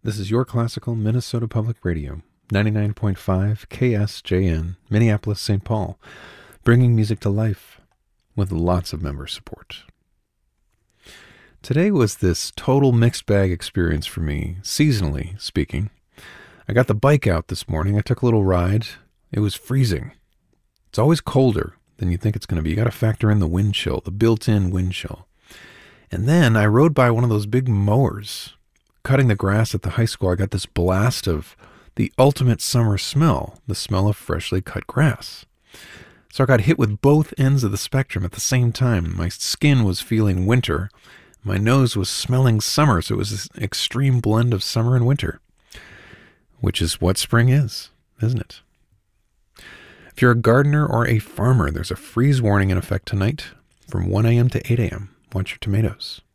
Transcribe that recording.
This is your classical Minnesota Public Radio, 99.5 KSJN, Minneapolis, St. Paul, bringing music to life with lots of member support. Today was this total mixed bag experience for me, seasonally speaking. I got the bike out this morning. I took a little ride. It was freezing. It's always colder than you think it's going to be. You got to factor in the wind chill, the built-in wind chill. And then I rode by one of those big mowers. Cutting the grass at the high school, I got this blast of the ultimate summer smell, the smell of freshly cut grass. So I got hit with both ends of the spectrum at the same time. My skin was feeling winter. My nose was smelling summer, so it was this extreme blend of summer and winter, which is what spring is, isn't it? If you're a gardener or a farmer, there's a freeze warning in effect tonight from 1 a.m. to 8 a.m. Watch your tomatoes.